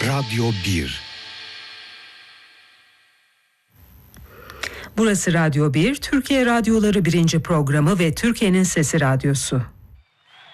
Radyo 1. Burası Radyo 1, Türkiye Radyoları 1. programı ve Türkiye'nin Sesi Radyosu.